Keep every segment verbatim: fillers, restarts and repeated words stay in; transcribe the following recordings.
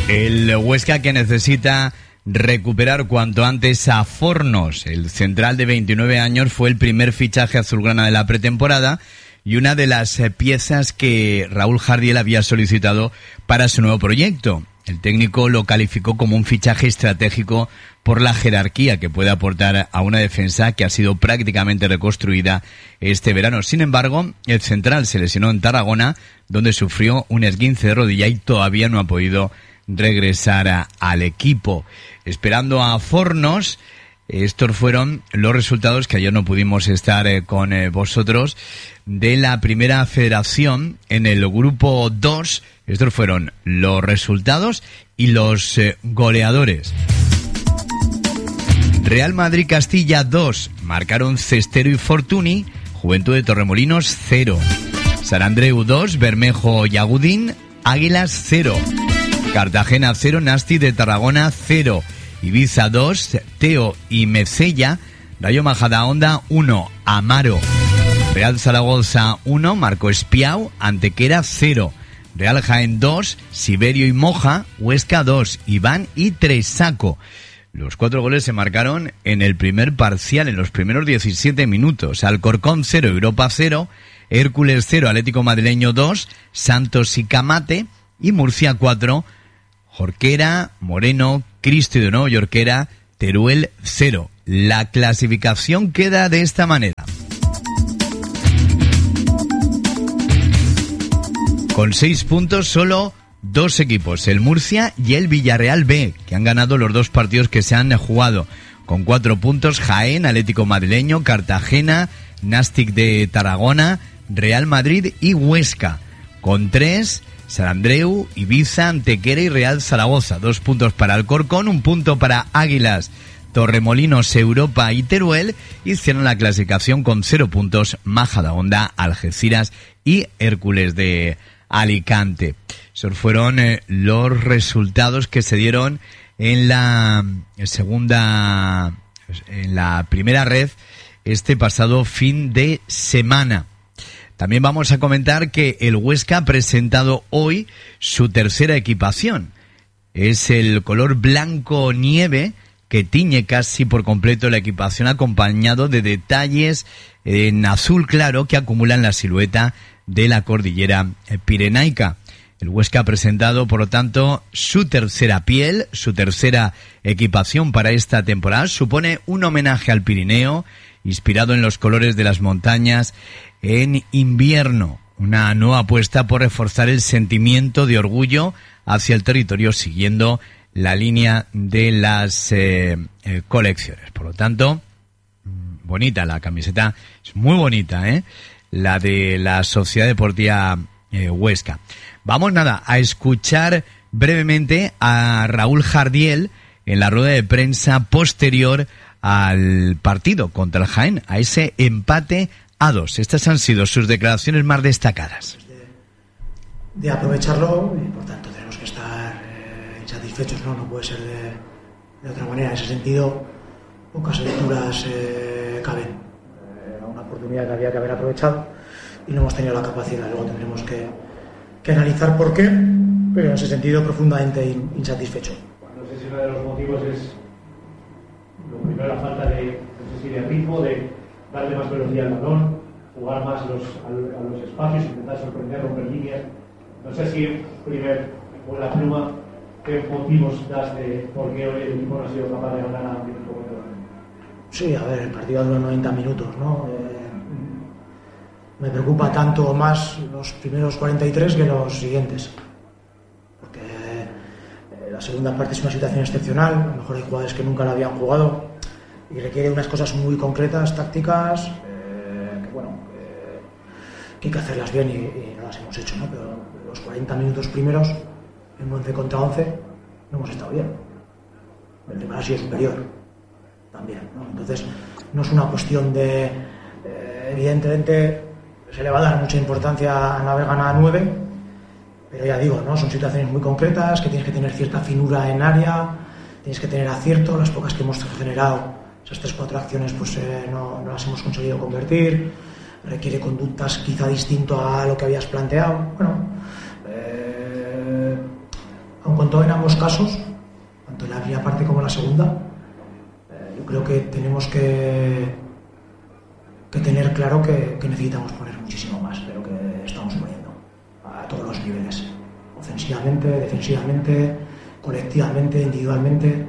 El Huesca que necesita recuperar cuanto antes a Fornos. El central de veintinueve años fue el primer fichaje azulgrana de la pretemporada y una de las piezas que Raúl Jardiel había solicitado para su nuevo proyecto. El técnico lo calificó como un fichaje estratégico por la jerarquía que puede aportar a una defensa que ha sido prácticamente reconstruida este verano. Sin embargo, el central se lesionó en Tarragona, donde sufrió un esguince de rodilla y todavía no ha podido regresar a, al equipo. Esperando a Fornos, estos fueron los resultados que ayer no pudimos estar eh, con eh, vosotros de la primera federación en el grupo dos. Estos fueron los resultados y los eh, goleadores. Real Madrid Castilla dos, marcaron Cestero y Fortuny. Juventud de Torremolinos cero. Sant Andreu dos, Bermejo y Agudín. Águilas cero. Cartagena cero, Nasti de Tarragona cero. Ibiza dos, Teo y Mecella. Rayo Majadahonda uno, Amaro. Real Zaragoza uno, Marco Espiau. Antequera cero. Real Jaén dos, Siberio y Moja. Huesca dos, Iván y Tresaco. Los cuatro goles se marcaron en el primer parcial, en los primeros diecisiete minutos. Alcorcón cero, Europa cero. Hércules cero, Atlético Madrileño dos. Santos y Camate. Y Murcia cuatro, Jorquera, Moreno, Cristo y de Nuevo Yorquera, Teruel cero. La clasificación queda de esta manera. Con seis puntos solo dos equipos, el Murcia y el Villarreal B, que han ganado los dos partidos que se han jugado. Con cuatro puntos, Jaén, Atlético Madrileño, Cartagena, Nàstic de Tarragona, Real Madrid y Huesca. Con tres, Sant Andreu, Ibiza, Antequera y Real Zaragoza. Dos puntos para Alcorcón, un punto para Águilas, Torremolinos, Europa y Teruel. Hicieron la clasificación con cero puntos Majadahonda, Algeciras y Hércules de Alicante. Esos fueron eh, los resultados que se dieron en la segunda, en la primera red este pasado fin de semana. También vamos a comentar que el Huesca ha presentado hoy su tercera equipación. Es el color blanco nieve que tiñe casi por completo la equipación, acompañado de detalles en azul claro que acumulan la silueta de la cordillera pirenaica. El Huesca ha presentado, por lo tanto, su tercera piel, su tercera equipación para esta temporada. Supone un homenaje al Pirineo, inspirado en los colores de las montañas en invierno. Una nueva apuesta por reforzar el sentimiento de orgullo hacia el territorio, siguiendo la línea de las eh, eh, colecciones. Por lo tanto, bonita la camiseta, es muy bonita, ¿eh? La de la Sociedad Deportiva eh, Huesca. Vamos nada a escuchar brevemente a Raúl Jardiel en la rueda de prensa posterior al partido contra el Jaén, a ese empate a dos. Estas han sido sus declaraciones más destacadas. De, de aprovecharlo y por tanto tenemos que estar eh, insatisfechos, ¿no? No puede ser de, de otra manera. En ese sentido, pocas lecturas eh, caben. Era una oportunidad que había que haber aprovechado y no hemos tenido la capacidad. Luego tendremos que, que analizar por qué, pero en ese sentido profundamente in, insatisfecho. No sé si uno de los motivos es lo primero, la falta de, no sé si de ritmo, de darle más velocidad al balón, jugar más los, a, a los espacios, intentar sorprender, romper líneas. No sé si, primer, con la pluma, qué motivos das de por qué hoy el equipo no ha sido capaz de ganar a un equipo como el Jaén. Sí, a ver, el partido duró noventa minutos, ¿no? Eh, me preocupa tanto más los primeros cuarenta y tres que los siguientes. Porque eh, la segunda parte es una situación excepcional, a lo mejor hay jugadores que nunca la habían jugado y requiere unas cosas muy concretas, tácticas, eh, que bueno, eh, que hay que hacerlas bien y, y no las hemos hecho, ¿no? Pero los cuarenta minutos primeros, en once contra once, no hemos estado bien. El rival ha sido superior también, ¿no? Entonces, no es una cuestión de, eh, evidentemente, se le va a dar mucha importancia a haber ganado a nueve, pero ya digo, ¿no? Son situaciones muy concretas, que tienes que tener cierta finura en área, tienes que tener acierto, las pocas que hemos generado, esas tres cuatro acciones, pues eh, no, no las hemos conseguido convertir, requiere conductas quizá distinto a lo que habías planteado. Bueno, eh, aun con todo todo en ambos casos, tanto en la primera parte como en la segunda, eh, yo creo que tenemos que, que tener claro que, que necesitamos poner muchísimo más de lo que estamos poniendo a todos los niveles, ofensivamente, defensivamente, colectivamente, individualmente,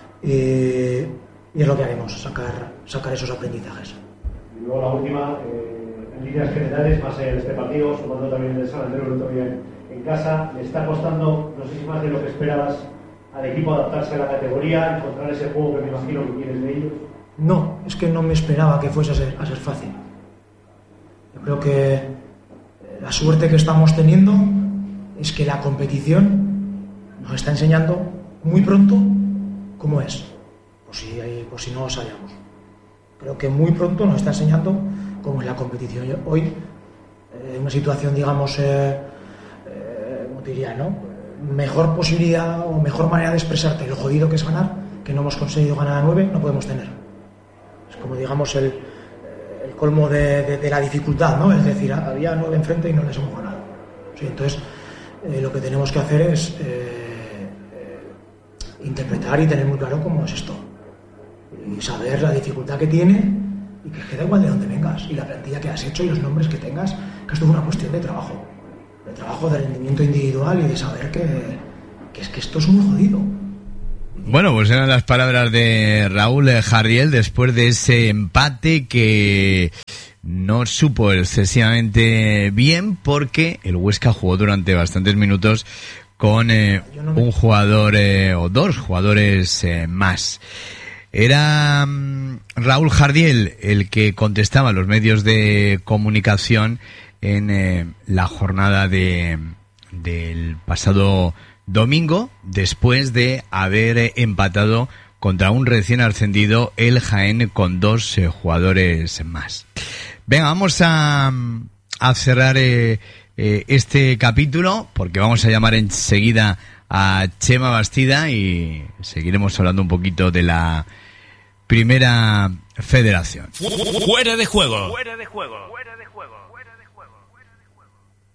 eh, y es lo que haremos, sacar, sacar esos aprendizajes. Y luego la última, eh, en líneas generales, más en este partido, sumando también el San Andrés el otro día en, en casa, le está costando, no sé si más de lo que esperabas, al equipo adaptarse a la categoría, encontrar ese juego que me imagino que quieres de ellos. No, es que no me esperaba que fuese a ser, a ser fácil. Yo creo que la suerte que estamos teniendo es que la competición nos está enseñando muy pronto cómo es, por si, hay, por si no lo sabíamos. Creo que muy pronto nos está enseñando cómo es la competición. Yo, hoy, en eh, una situación, digamos, eh, eh, ¿cómo te diría, no? Mejor posibilidad o mejor manera de expresarte lo jodido que es ganar, que no hemos conseguido ganar a nueve, no podemos tener. Es como, digamos, el, el colmo de, de, de la dificultad, ¿no? Es decir, había nueve enfrente y no les hemos ganado. Sí, entonces, eh, lo que tenemos que hacer es eh, eh, interpretar y tener muy claro cómo es esto. Y saber la dificultad que tiene y que queda igual de donde vengas y la plantilla que has hecho y los nombres que tengas, que esto es una cuestión de trabajo, de trabajo, de rendimiento individual y de saber que, que es que esto es muy jodido. Bueno, pues eran las palabras de Raúl Jardiel después de ese empate que no supo excesivamente bien porque el Huesca jugó durante bastantes minutos con eh, no me... un jugador eh, o dos jugadores eh, más. Era um, Raúl Jardiel el que contestaba a los medios de comunicación en eh, la jornada de del pasado domingo, después de haber empatado contra un recién ascendido, el Jaén, con dos eh, jugadores más. Venga, vamos a, a cerrar eh, eh, este capítulo, porque vamos a llamar enseguida a Chema Bastida y seguiremos hablando un poquito de la Primera Federación. Fuera de juego. Fuera de juego. Fuera de juego. Fuera de juego. Fuera de juego.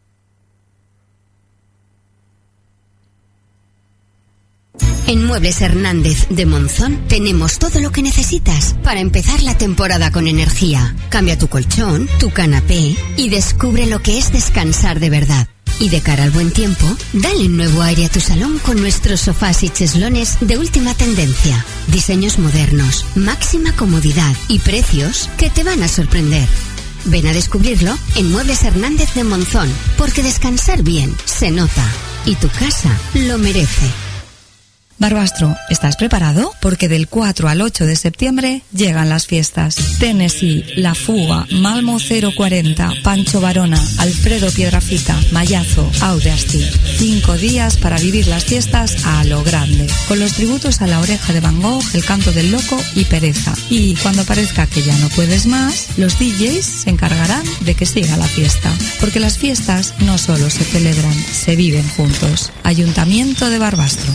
En Muebles Hernández de Monzón tenemos todo lo que necesitas para empezar la temporada con energía. Cambia tu colchón, tu canapé y descubre lo que es descansar de verdad. Y de cara al buen tiempo, dale un nuevo aire a tu salón con nuestros sofás y cheslones de última tendencia. Diseños modernos, máxima comodidad y precios que te van a sorprender. Ven a descubrirlo en Muebles Hernández de Monzón, porque descansar bien se nota y tu casa lo merece. Barbastro, ¿estás preparado? Porque del cuatro al ocho de septiembre llegan las fiestas. Tennessee, La Fuga, Malmo cero cuarenta, Pancho Varona, Alfredo Piedrafita, Mayazo, Audeasti. Cinco días para vivir las fiestas a lo grande, con los tributos a La Oreja de Van Gogh, El Canto del Loco y Pereza. Y cuando parezca que ya no puedes más, los D Js se encargarán de que siga la fiesta. Porque las fiestas no solo se celebran, se viven juntos. Ayuntamiento de Barbastro.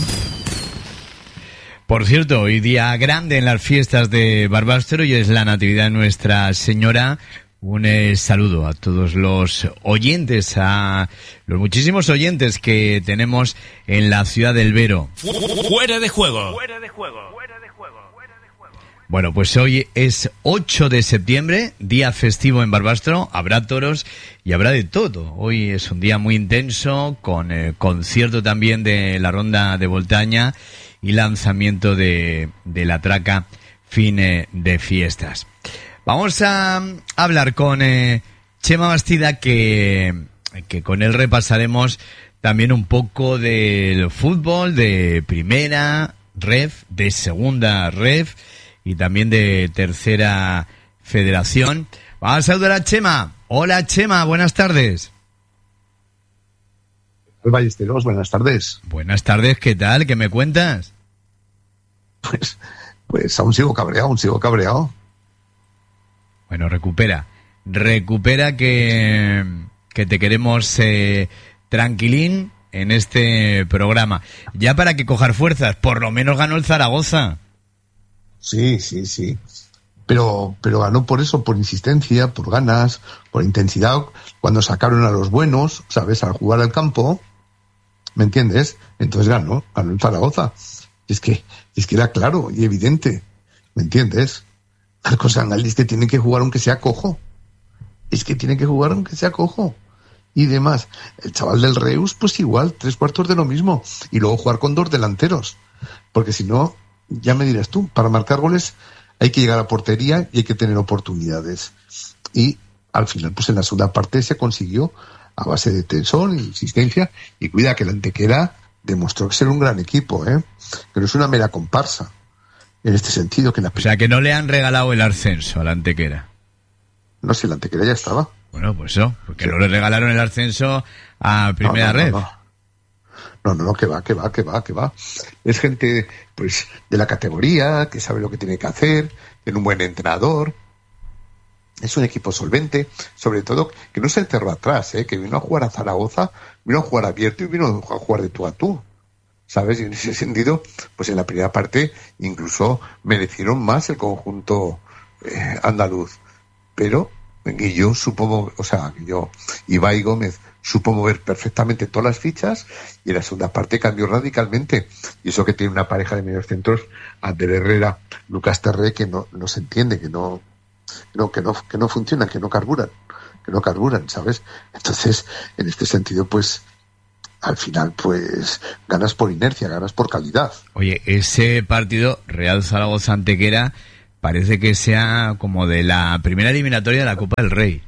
Por cierto, hoy día grande en las fiestas de Barbastro y es la Natividad de Nuestra Señora. Un eh, saludo a todos los oyentes, a los muchísimos oyentes que tenemos en la ciudad del Vero. Fuera de juego. Fuera de juego. Fuera de juego. Fuera de juego. Bueno, pues hoy es ocho de septiembre, día festivo en Barbastro. Habrá toros y habrá de todo. Hoy es un día muy intenso, con eh, concierto también de la Ronda de Voltaña y lanzamiento de, de la traca Fin de Fiestas. Vamos a hablar con eh, Chema Bastida, que, que con él repasaremos también un poco del fútbol de primera ref, de segunda ref y también de tercera federación. Vamos a saludar a Chema. Hola Chema, buenas tardes. Ballesteros, buenas tardes. Buenas tardes, ¿qué tal? ¿Qué me cuentas? Pues, pues aún sigo cabreado, aún sigo cabreado. Bueno, recupera. Recupera que, que te queremos eh, tranquilín en este programa. Ya para que cojar fuerzas, por lo menos ganó el Zaragoza. Sí, sí, sí. Pero, pero ganó por eso, por insistencia, por ganas, por intensidad. Cuando sacaron a los buenos, ¿sabes? Al jugar al campo. ¿Me entiendes? Entonces ganó, ganó el Zaragoza. Y es que, es que era claro y evidente. ¿Me entiendes? Marcos Angal es que tiene que jugar aunque sea cojo. Es que tiene que jugar aunque sea cojo. Y demás. El chaval del Reus, pues igual, tres cuartos de lo mismo. Y luego jugar con dos delanteros. Porque si no, ya me dirás tú, para marcar goles hay que llegar a portería y hay que tener oportunidades. Y al final, pues en la segunda parte se consiguió a base de tensón y insistencia. Y cuida que el Antequera demostró que ser un gran equipo, ¿eh? Que no es una mera comparsa. En este sentido, que la... O sea, que no le han regalado el ascenso al Antequera. No sé, el Antequera ya estaba. Bueno, pues eso, porque sí. No le regalaron el ascenso a Primera no, no, Red. No, no. no, no, no, que va, que va, que va, que va. Es gente, pues, de la categoría, que sabe lo que tiene que hacer, tiene un buen entrenador. Es un equipo solvente, sobre todo, que no se encerró atrás, ¿eh? Que vino a jugar a Zaragoza, vino a jugar abierto y vino a jugar de tú a tú. ¿Sabes? Y en ese sentido, pues en la primera parte incluso merecieron más el conjunto eh, andaluz. Pero Guillo supo, o sea, Guillo, Ibai Gómez supo mover perfectamente todas las fichas y en la segunda parte cambió radicalmente. Y eso que tiene una pareja de medios centros, Ander Herrera, Lucas Terré, que no, no se entiende, que no, no, que no, que no funcionan, que no carburan, que no carburan, ¿sabes? Entonces, en este sentido, pues, al final, pues, ganas por inercia, ganas por calidad. Oye, ese partido Real Zaragoza-Antequera parece que sea como de la primera eliminatoria de la Copa del Rey.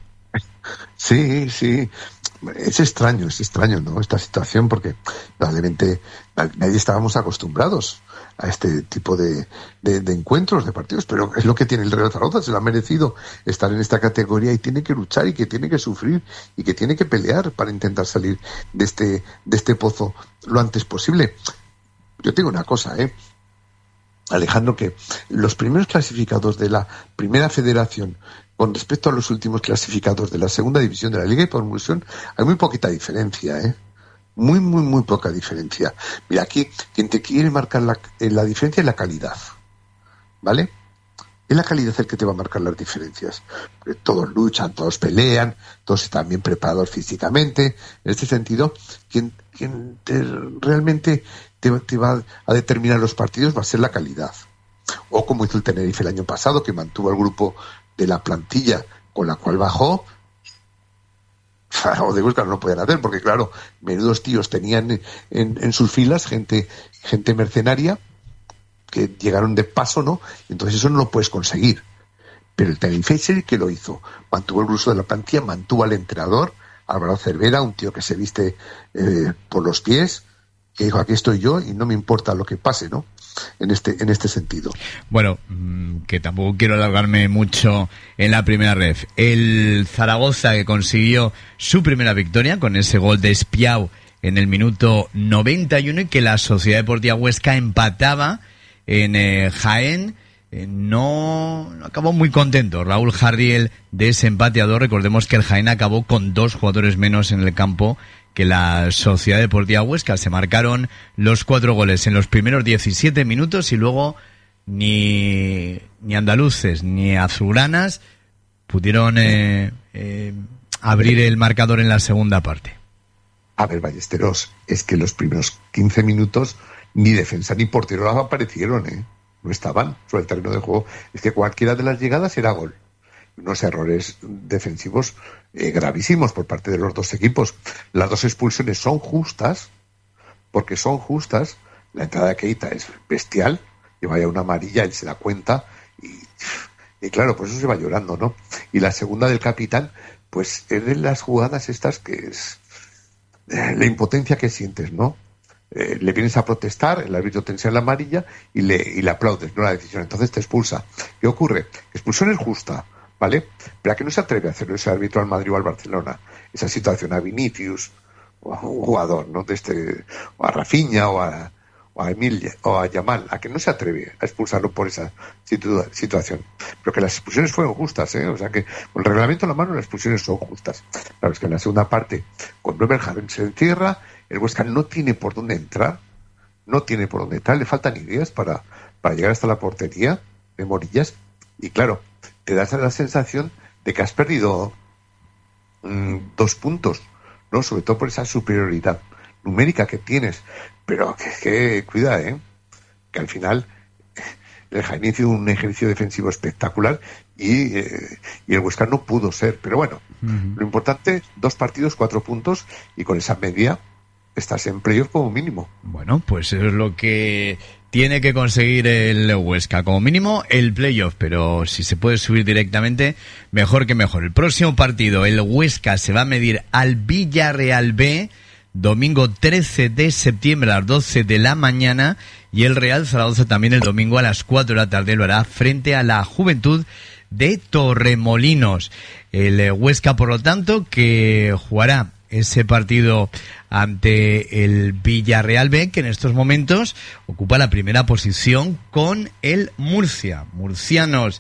Sí, sí. Es extraño, es extraño, ¿no? Esta situación, porque probablemente nadie estábamos acostumbrados a este tipo de, de, de encuentros, de partidos, pero es lo que tiene el Real Zaragoza, se lo ha merecido estar en esta categoría y tiene que luchar y que tiene que sufrir y que tiene que pelear para intentar salir de este, de este pozo lo antes posible. Yo tengo una cosa, ¿eh? Alejandro, que los primeros clasificados de la primera federación con respecto a los últimos clasificados de la segunda división de la Liga de Promoción hay muy poquita diferencia, ¿eh? Muy, muy, muy poca diferencia. Mira, aquí quien te quiere marcar la, la diferencia es la calidad, ¿vale? Es la calidad el que te va a marcar las diferencias. Porque todos luchan, todos pelean, todos están bien preparados físicamente. En este sentido, quien, quien te, realmente te, te va a determinar los partidos va a ser la calidad. O como hizo el Tenerife el año pasado, que mantuvo el grupo de la plantilla con la cual bajó. O de Huesca no lo podían hacer, porque claro, menudos tíos tenían en, en sus filas gente, gente mercenaria que llegaron de paso, ¿no? Entonces eso no lo puedes conseguir. Pero el Tenerife es el que lo hizo. Mantuvo el grueso de la plantilla, mantuvo al entrenador, Álvaro Cervera, un tío que se viste eh, por los pies, que dijo, aquí estoy yo y no me importa lo que pase, ¿no? En este, en este sentido. Bueno, que tampoco quiero alargarme mucho en la primera ref. El Zaragoza, que consiguió su primera victoria con ese gol de Espiau en el minuto noventa y uno, y que la Sociedad Deportiva Huesca empataba en eh, Jaén. Eh, no, no acabó muy contento Raúl Jardiel de ese empate a dos. Recordemos que el Jaén acabó con dos jugadores menos en el campo que la Sociedad Deportiva Huesca. Se marcaron los cuatro goles en los primeros diecisiete minutos y luego ni, ni andaluces ni azulgranas pudieron eh, eh, abrir el marcador en la segunda parte. A ver, Ballesteros, es que los primeros quince minutos ni defensa ni portero aparecieron, ¿eh? No estaban sobre el terreno de juego. Es que cualquiera de las llegadas era gol. Unos errores defensivos eh, gravísimos por parte de los dos equipos. Las dos expulsiones son justas, porque son justas. La entrada de Keita es bestial, lleva ya una amarilla, él se da cuenta y, y claro, pues eso se va llorando, ¿no? Y la segunda del capitán, pues es de las jugadas estas que es eh, la impotencia que sientes, ¿no? Eh, le vienes a protestar, el árbitro te enseña la amarilla y le, y le aplaudes, no la decisión, entonces te expulsa. ¿Qué ocurre? Expulsión es justa, ¿vale? Pero ¿a qué no se atreve a hacerlo ese árbitro al Madrid o al Barcelona? Esa situación a Vinicius o a un jugador, ¿no? De este, o a Rafinha o a, o a Emilia o a Yamal, ¿a qué no se atreve a expulsarlo por esa situ- situación? Pero que las expulsiones fueron justas, ¿eh? O sea que con el reglamento en la mano las expulsiones son justas. Claro, es que en la segunda parte, cuando Eberhard se encierra, el Huesca no tiene por dónde entrar, no tiene por dónde entrar, le faltan ideas para, para llegar hasta la portería de Morillas, y claro, te das la sensación de que has perdido mmm, dos puntos, ¿no? Sobre todo por esa superioridad. numérica que tienes, pero que, que cuida, ¿eh? Que al final el Jaén hizo un ejercicio defensivo espectacular y, eh, y el Huesca no pudo ser. Pero bueno, uh-huh. Lo importante, dos partidos, cuatro puntos, y con esa media estás en playoff como mínimo. Bueno, pues es lo que tiene que conseguir el Huesca, como mínimo el playoff, pero si se puede subir directamente, mejor que mejor. El próximo partido, el Huesca se va a medir al Villarreal B, domingo trece de septiembre a las doce de la mañana, y el Real Zaragoza también el domingo a las cuatro de la tarde lo hará frente a la Juventud de Torremolinos. El Huesca, por lo tanto, que jugará ese partido ante el Villarreal B, que en estos momentos ocupa la primera posición con el Murcia. Murcianos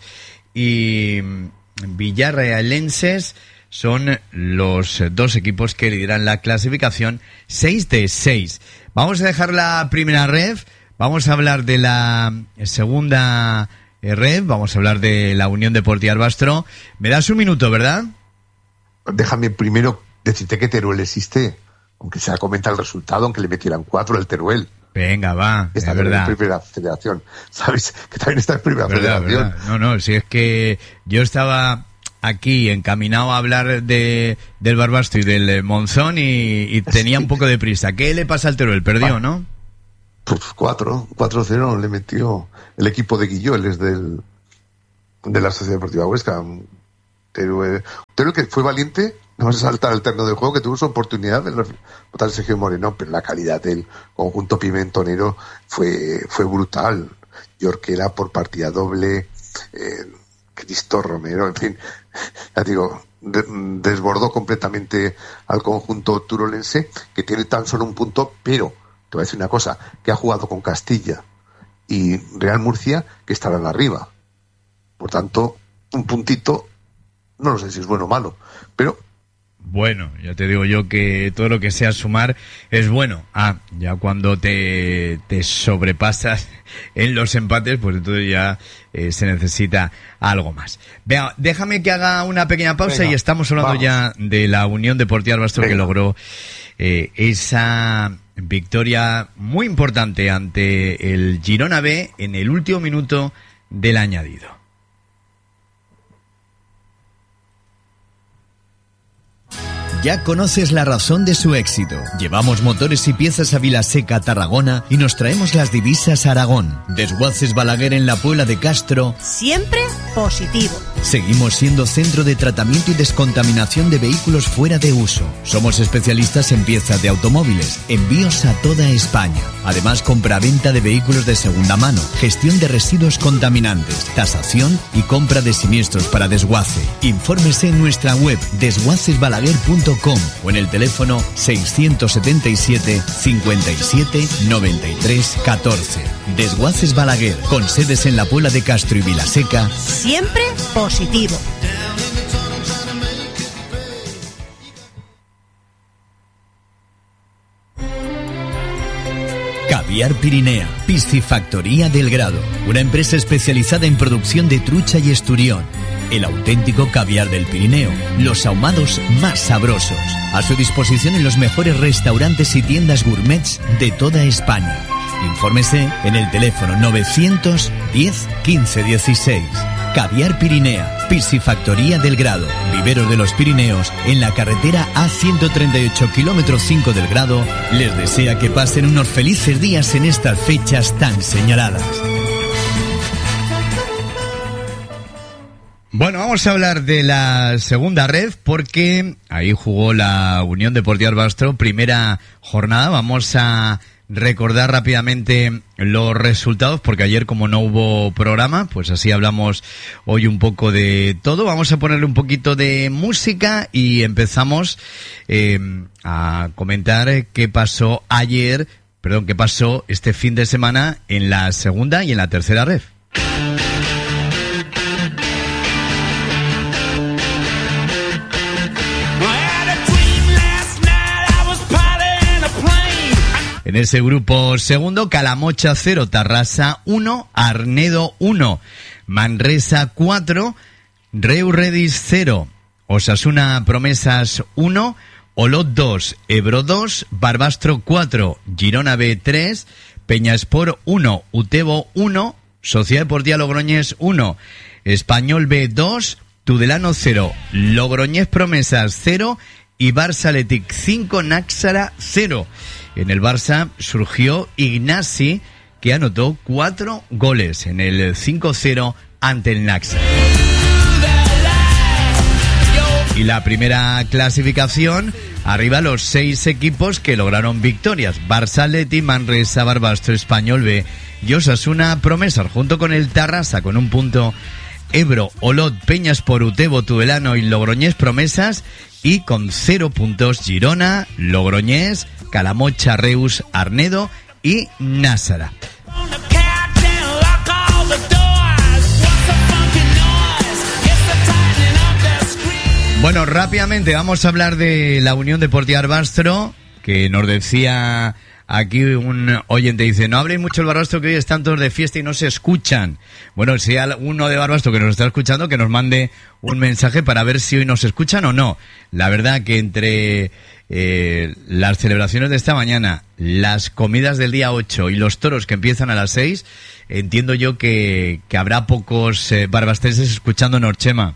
y villarrealenses son los dos equipos que lideran la clasificación, seis de seis. Vamos a dejar la primera ref, vamos a hablar de la segunda ref, vamos a hablar de la Unión Deportiva Arbastro. Me das un minuto, ¿verdad? Déjame primero decirte que Teruel existe, aunque sea comenta el resultado, aunque le metieran cuatro al Teruel. Venga, va, está es verdad. En primera federación, ¿sabes? Que también está en primera verdad, federación. Verdad. No, no, si es que yo estaba aquí encaminado a hablar de del Barbastro y del Monzón y, y tenía un poco de prisa. ¿Qué le pasa al Teruel? Perdió, ¿no? Pues cuatro, cuatro cero le metió el equipo de Guilloles del de la Sociedad Deportiva Huesca. Teruel, Teruel que fue valiente, no vas a saltar al terreno de juego, que tuvo su oportunidad de votar Sergio Moreno, pero la calidad del conjunto pimentonero fue fue brutal. Yorquera por partida doble, eh, Cristo Romero, en fin, ya digo, de, desbordó completamente al conjunto turolense, que tiene tan solo un punto, pero te voy a decir una cosa, que ha jugado con Castilla y Real Murcia, que estarán arriba. Por tanto, un puntito, no lo sé si es bueno o malo, pero... Bueno, ya te digo yo que todo lo que sea sumar es bueno. Ah, ya cuando te, te sobrepasas en los empates, pues entonces ya eh, se necesita algo más. Vea, déjame que haga una pequeña pausa. Venga, y estamos hablando vamos. ya de la Unión Deportiva Arbastro, que logró eh, esa victoria muy importante ante el Girona B en el último minuto del añadido. Ya conoces la razón de su éxito. Llevamos motores y piezas a Vilaseca, Tarragona, y nos traemos las divisas a Aragón. Desguaces Balaguer en la Puebla de Castro. Siempre positivo. Seguimos siendo centro de tratamiento y descontaminación de vehículos fuera de uso. Somos especialistas en piezas de automóviles, envíos a toda España. Además, compra-venta de vehículos de segunda mano, gestión de residuos contaminantes, tasación y compra de siniestros para desguace. Infórmese en nuestra web desguaces balaguer punto com o en el teléfono seiscientos setenta y siete, cincuenta y siete, noventa y tres, catorce. Desguaces Balaguer, con sedes en la Puebla de Castro y Vilaseca. Siempre positivo. Caviar Pirinea, Piscifactoría del Grado, una empresa especializada en producción de trucha y esturión. El auténtico caviar del Pirineo, los ahumados más sabrosos. A su disposición en los mejores restaurantes y tiendas gourmets de toda España. Infórmese en el teléfono novecientos diez, quince, dieciséis. Caviar Pirinea, Piscifactoría del Grado, Viveros de los Pirineos, en la carretera A ciento treinta y ocho, kilómetro cinco del Grado, les desea que pasen unos felices días en estas fechas tan señaladas. Bueno, vamos a hablar de la segunda red, porque ahí jugó la Unión Deportiva Arbastro, primera jornada. Vamos a recordar rápidamente los resultados, porque ayer, como no hubo programa, pues así hablamos hoy un poco de todo. Vamos a ponerle un poquito de música y empezamos eh, a comentar qué pasó ayer, perdón, qué pasó este fin de semana en la segunda y en la tercera red. En ese grupo segundo, Calamocha cero, Tarrasa uno, Arnedo uno, Manresa cuatro, Reu Redis cero, Osasuna Promesas uno, Olot dos, Ebro dos, Barbastro cuatro, Girona B tres, Peñaspor uno, Utebo uno, Sociedad Deportiva Logroñés uno, Español B dos, Tudelano cero, Logroñés Promesas cero y Barça Athletic cinco, Náxara cero. En el Barça surgió Ignasi, que anotó cuatro goles en el cinco cero ante el Náxara. Y la primera clasificación, arriba los seis equipos que lograron victorias: Barça Athletic, Manresa, Barbastro, Español B y Osasuna Promesas, junto con el Tarrasa con un punto, Ebro, Olot, Peñaspor, Utebo, Tudelano y Logroñés Promesas, y con cero puntos Girona, Logroñés, Calamocha, Reus, Arnedo y Náxara. Bueno, rápidamente vamos a hablar de la Unión Deportiva Barbastro, que nos decía aquí un oyente, dice: no habléis mucho del Barbastro, que hoy están todos de fiesta y no se escuchan. Bueno, si hay uno de Barbastro que nos está escuchando, que nos mande un mensaje para ver si hoy nos escuchan o no. La verdad que entre eh, las celebraciones de esta mañana, las comidas del día ocho y los toros que empiezan a las seis, entiendo yo que, que habrá pocos eh, barbastreses escuchando Norchema.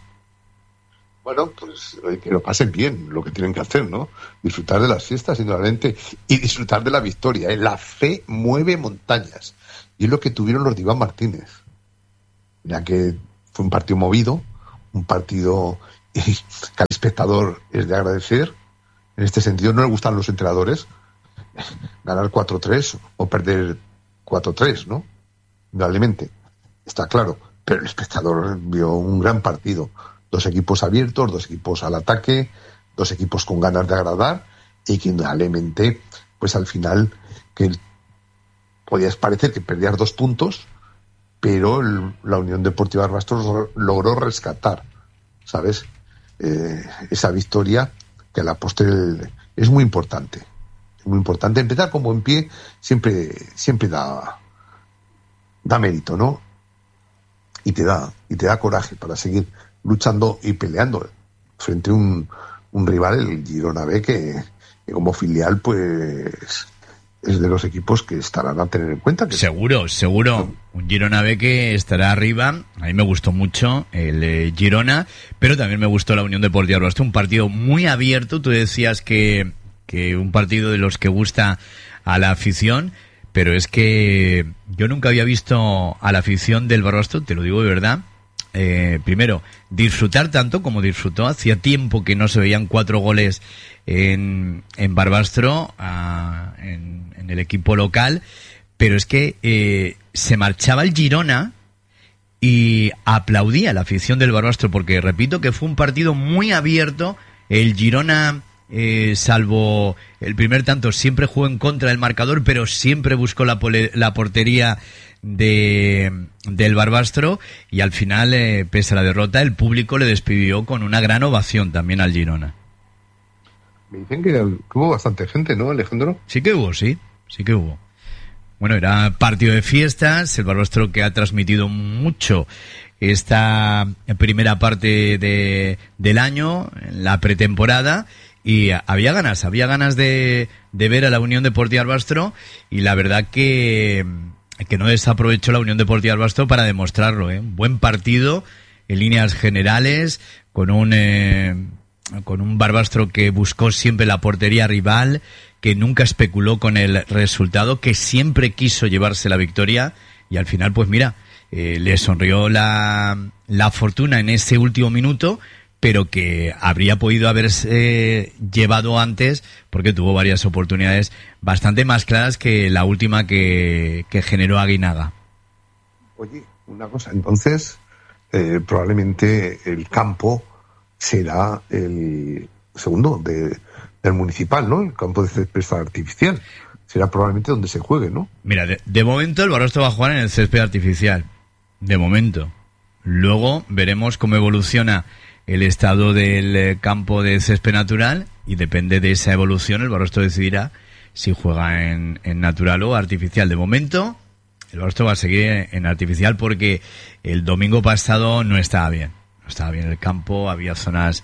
Bueno, pues que lo pasen bien, lo que tienen que hacer, ¿no? Disfrutar de las fiestas, indudablemente, y disfrutar de la victoria, ¿eh? La fe mueve montañas. Y es lo que tuvieron los de Iván Martínez. Ya que fue un partido movido, un partido que al espectador es de agradecer. En este sentido, no le gustan los entrenadores ganar cuatro tres o perder cuatro tres, ¿no? Indudablemente, está claro. Pero el espectador vio un gran partido. Dos equipos abiertos, dos equipos al ataque, dos equipos con ganas de agradar, y que indudablemente, pues al final, que podías parecer que perdías dos puntos, pero el, la Unión Deportiva Barbastro logró rescatar, ¿sabes? Eh, esa victoria que a la postre es muy importante. Es muy importante. Empezar con buen pie siempre, siempre da, da mérito, ¿no? Y te da, y te da coraje para seguir luchando y peleando frente a un, un rival, el Girona B, que, que como filial pues es de los equipos que estarán a tener en cuenta. Que seguro, seguro. Un Girona B que estará arriba. A mí me gustó mucho el eh, Girona, pero también me gustó la Unión Deportiva Barbastro. Un partido muy abierto. Tú decías que, que un partido de los que gusta a la afición, pero es que yo nunca había visto a la afición del Barbastro, te lo digo de verdad. Eh, primero, disfrutar tanto como disfrutó. Hacía tiempo que no se veían cuatro goles en, en Barbastro, a, en, en el equipo local, pero es que eh, se marchaba el Girona y aplaudía la afición del Barbastro, porque repito que fue un partido muy abierto. El Girona, eh, salvo el primer tanto, siempre jugó en contra del marcador, pero siempre buscó la, pole, la portería de del Barbastro, y al final, eh, pese a la derrota, el público le despidió con una gran ovación también al Girona. Me dicen que hubo bastante gente, ¿no, Alejandro? Sí que hubo, sí, sí que hubo. Bueno, era partido de fiestas, el Barbastro que ha transmitido mucho esta primera parte de del año, la pretemporada, y había ganas, había ganas de, de ver a la Unión Deportiva Barbastro, y la verdad que que no desaprovechó la Unión Deportiva Barbastro para demostrarlo, ¿eh? Un buen partido en líneas generales, con un eh, con un Barbastro que buscó siempre la portería rival, que nunca especuló con el resultado, que siempre quiso llevarse la victoria, y al final, pues mira, eh, le sonrió la, la fortuna en ese último minuto, pero que habría podido haberse llevado antes, porque tuvo varias oportunidades bastante más claras que la última que, que generó Aguinaga. Oye, una cosa, entonces eh, probablemente el campo será el segundo de, del municipal, ¿no? El campo de césped artificial. Será probablemente donde se juegue, ¿no? Mira, de, de momento el Barbastro va a jugar en el césped artificial. De momento. Luego veremos cómo evoluciona el estado del campo de césped natural, y depende de esa evolución el Barbastro decidirá si juega en, en natural o artificial. De momento el Barbastro va a seguir en artificial, porque el domingo pasado no estaba bien, no estaba bien el campo, había zonas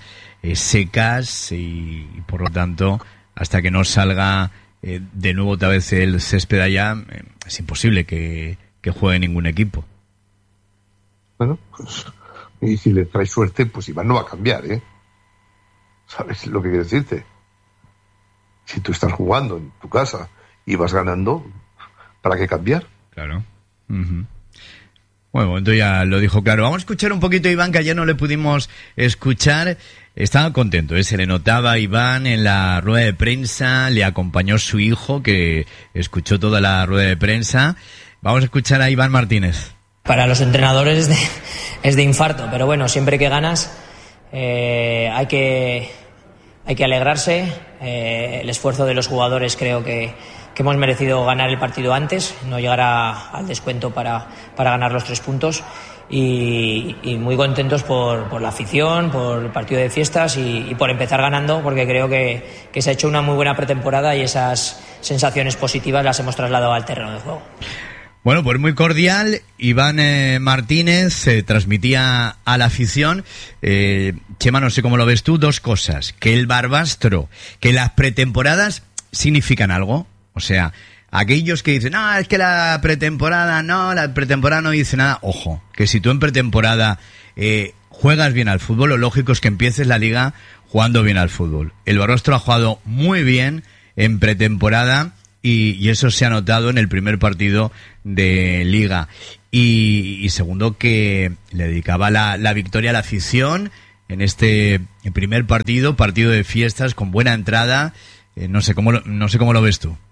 eh, secas y, y por lo tanto hasta que no salga eh, de nuevo otra vez el césped allá, eh, es imposible que, que juegue ningún equipo. Bueno, pues, y si le traes suerte, pues Iván no va a cambiar, ¿eh? ¿Sabes lo que quiero decirte? Si tú estás jugando en tu casa y vas ganando, ¿para qué cambiar? Claro. Uh-huh. Bueno, entonces ya lo dijo claro. Vamos a escuchar un poquito a Iván, que ayer no le pudimos escuchar. Estaba contento, ¿eh? Se le notaba a Iván en la rueda de prensa, le acompañó su hijo, que escuchó toda la rueda de prensa. Vamos a escuchar a Iván Martínez. Para los entrenadores es de, es de infarto, pero bueno, siempre que ganas eh, hay que hay que alegrarse. Eh, el esfuerzo de los jugadores, creo que, que hemos merecido ganar el partido antes, no llegar a, al descuento para, para ganar los tres puntos. Y, y muy contentos por, por la afición, por el partido de fiestas y, y por empezar ganando, porque creo que, que se ha hecho una muy buena pretemporada y esas sensaciones positivas las hemos trasladado al terreno de juego. Bueno, pues muy cordial. Iván eh, Martínez eh, transmitía a la afición. Eh, Chema, no sé cómo lo ves tú, dos cosas. Que el Barbastro, que las pretemporadas significan algo. O sea, aquellos que dicen, no, es que la pretemporada, no, la pretemporada no dice nada. Ojo, que si tú en pretemporada eh, juegas bien al fútbol, lo lógico es que empieces la liga jugando bien al fútbol. El Barbastro ha jugado muy bien en pretemporada y, y eso se ha notado en el primer partido de liga. Y, y segundo, que le dedicaba la, la victoria a la afición en este primer partido, partido de fiestas con buena entrada. Eh, no sé cómo lo, no sé cómo lo ves tú.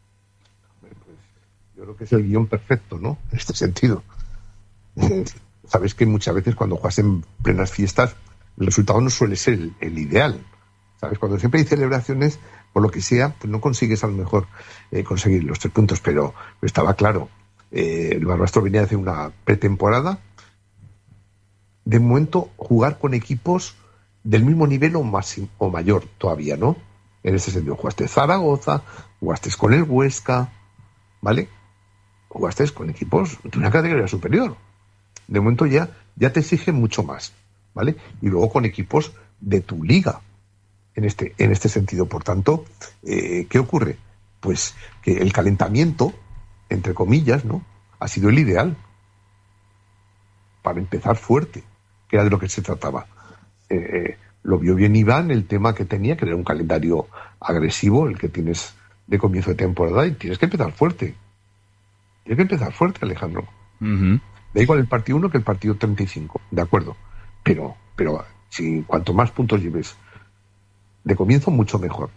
Yo creo que es el guión perfecto, ¿no? En este sentido. Sabes que muchas veces cuando juegas en plenas fiestas el resultado no suele ser el, el ideal. ¿Sabes? Cuando siempre hay celebraciones, por lo que sea, pues no consigues a lo mejor eh, conseguir los tres puntos, pero estaba claro. Eh, el Barbastro venía a hacer una pretemporada. De momento, jugar con equipos del mismo nivel o, más, o mayor todavía, ¿no? En ese sentido, jugaste Zaragoza, jugaste con el Huesca, ¿vale? Jugaste con equipos de una categoría superior. De momento ya, ya te exigen mucho más, ¿vale? Y luego con equipos de tu liga, en este, en este sentido. Por tanto, eh, ¿qué ocurre? Pues que el calentamiento, entre comillas, ¿no?, ha sido el ideal para empezar fuerte, que era de lo que se trataba. Eh, lo vio bien Iván, el tema que tenía, que era un calendario agresivo, el que tienes de comienzo de temporada, y tienes que empezar fuerte. Tienes que empezar fuerte, Alejandro. Uh-huh. Da igual el partido uno que el partido treinta y cinco, de acuerdo. Pero, pero si cuanto más puntos lleves de comienzo, mucho mejor.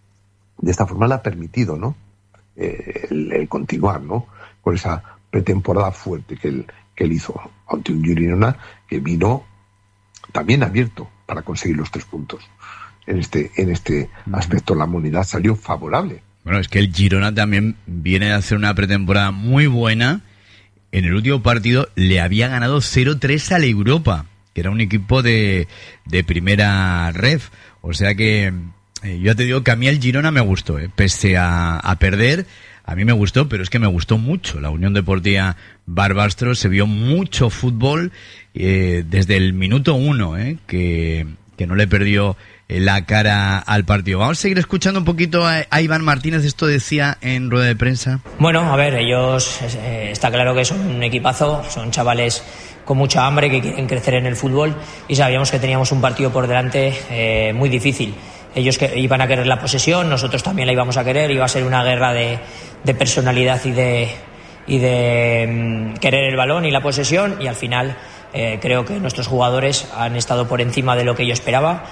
De esta forma le ha permitido, ¿no?, eh, el, el continuar, ¿no?, con esa pretemporada fuerte que él, que él hizo ante un Girona que vino también abierto para conseguir los tres puntos. En este, en este aspecto la moneda salió favorable. Bueno, es que el Girona también viene a hacer una pretemporada muy buena. En el último partido le había ganado cero tres al Europa, que era un equipo de, de primera ref. O sea que eh, yo te digo que a mí el Girona me gustó, eh, pese a, a perder. A mí me gustó, pero es que me gustó mucho. La Unión Deportiva Barbastro, se vio mucho fútbol eh, desde el minuto uno, eh, que, que no le perdió la cara al partido. Vamos a seguir escuchando un poquito a, a Iván Martínez. Esto decía en rueda de prensa. Bueno, a ver, ellos eh, está claro que son un equipazo, son chavales con mucha hambre que quieren crecer en el fútbol y sabíamos que teníamos un partido por delante eh, muy difícil. Ellos que iban a querer la posesión, nosotros también la íbamos a querer, iba a ser una guerra de, de personalidad y de, y de um, querer el balón y la posesión, y al final eh, creo que nuestros jugadores han estado por encima de lo que yo esperaba,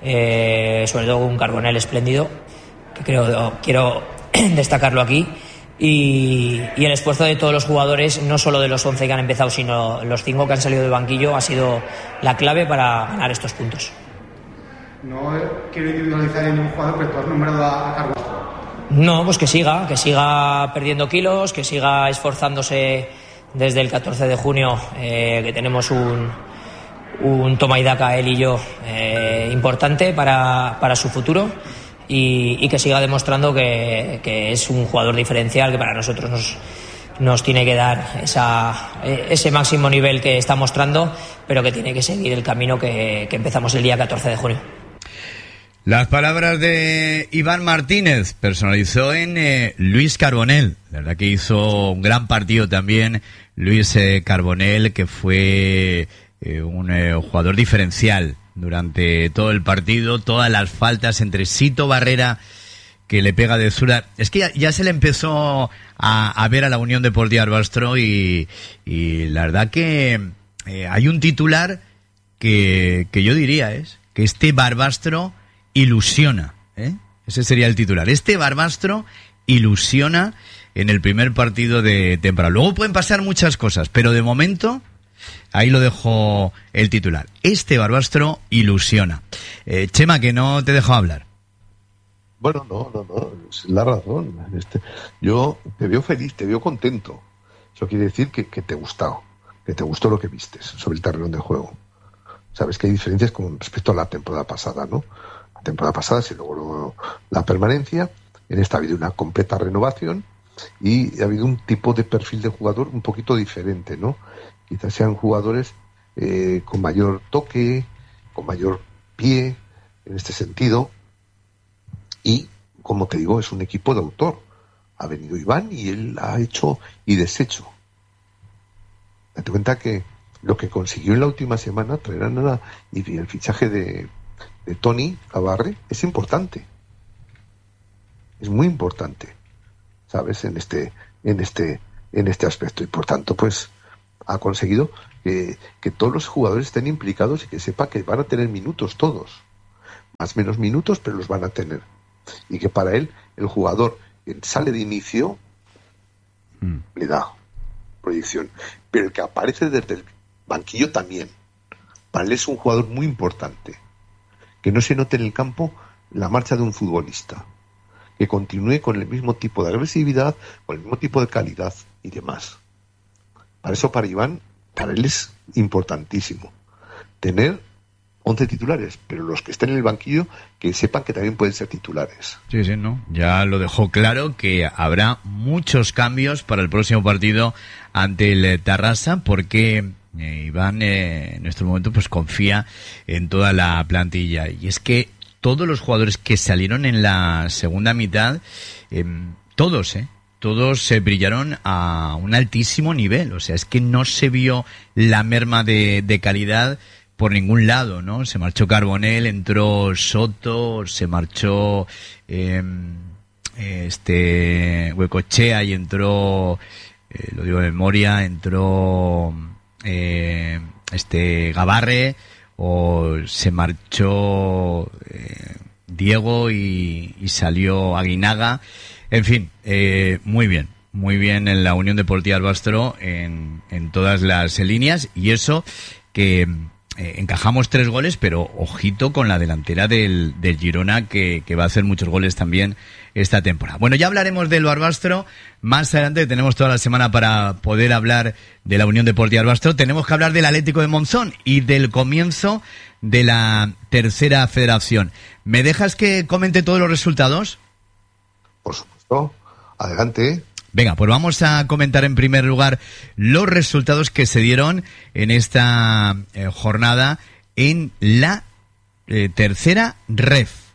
eh, sobre todo un Carbonell espléndido, que creo quiero destacarlo aquí, y, y el esfuerzo de todos los jugadores, no solo de los once que han empezado, sino los cinco que han salido del banquillo, ha sido la clave para ganar estos puntos. No quiero individualizar en ningún jugador, pero tú has nombrado a Carbonell. No, pues que siga, que siga perdiendo kilos, que siga esforzándose desde el catorce de junio, eh, que tenemos un, un toma y daca, él y yo, eh, importante para, para su futuro, y, y que siga demostrando que, que es un jugador diferencial, que para nosotros nos, nos tiene que dar esa, ese máximo nivel que está mostrando, pero que tiene que seguir el camino que, que empezamos el día catorce de junio. Las palabras de Iván Martínez personalizó en eh, Luis Carbonell. La verdad que hizo un gran partido también Luis eh, Carbonell, que fue eh, un eh, jugador diferencial durante todo el partido. Todas las faltas entre Sito Barrera, que le pega de zurda. Es que ya, ya se le empezó a, a ver a la Unión Deportiva Barbastro y, y la verdad que eh, hay un titular que, que yo diría es que este Barbastro ilusiona, ¿eh? Ese sería el titular. Este Barbastro ilusiona en el primer partido de temporada. Luego pueden pasar muchas cosas, pero de momento ahí lo dejo el titular. Este Barbastro ilusiona. Eh, Chema, que no te dejo hablar. Bueno, no, no, no, es la razón. Este, yo te veo feliz, te veo contento. Eso quiere decir que, que te ha gustado, que te gustó lo que vistes sobre el terreno de juego. Sabes que hay diferencias con respecto a la temporada pasada, ¿no? La temporada pasada se logró la permanencia, en esta ha habido una completa renovación y ha habido un tipo de perfil de jugador un poquito diferente, ¿no? Quizás sean jugadores eh, con mayor toque, con mayor pie, en este sentido. Y, como te digo, es un equipo de autor. Ha venido Iván y él ha hecho y deshecho. Date cuenta que lo que consiguió en la última semana, traer a nada, y el fichaje de, de Tony Gabarre, es importante. Es muy importante, ¿sabes? En este, en este, en este aspecto. Y por tanto, pues, ha conseguido que, que todos los jugadores estén implicados y que sepa que van a tener minutos todos. Más o menos minutos, pero los van a tener. Y que para él, el jugador que sale de inicio, mm. le da proyección. Pero el que aparece desde el banquillo también. Para él es un jugador muy importante. Que no se note en el campo la marcha de un futbolista. Que continúe con el mismo tipo de agresividad, con el mismo tipo de calidad y demás. Para eso, para Iván, para él es importantísimo tener once titulares, pero los que estén en el banquillo que sepan que también pueden ser titulares. Sí, sí, no. Ya lo dejó claro que habrá muchos cambios para el próximo partido ante el Tarrasa, porque eh, Iván eh, en este momento pues confía en toda la plantilla. Y es que todos los jugadores que salieron en la segunda mitad, eh, todos, eh, todos se brillaron a un altísimo nivel. O sea, es que no se vio la merma de, de calidad por ningún lado, ¿no? Se marchó Carbonell, entró Soto, se marchó eh, este Huecochea y entró, eh, lo digo de memoria, entró eh, este Gabarre, o se marchó eh, Diego y, y salió Aguinaga. En fin, eh, muy bien, muy bien en la Unión Deportiva Barbastro en, en todas las líneas, y eso que Eh, encajamos tres goles, pero ojito con la delantera del, del Girona, que, que va a hacer muchos goles también esta temporada. Bueno, ya hablaremos del Barbastro más adelante. Tenemos toda la semana para poder hablar de la Unión Deportiva Barbastro. Tenemos que hablar del Atlético de Monzón y del comienzo de la tercera federación. ¿Me dejas que comente todos los resultados? Por supuesto. Adelante. Venga, pues vamos a comentar en primer lugar los resultados que se dieron en esta eh, jornada en la eh, tercera ref.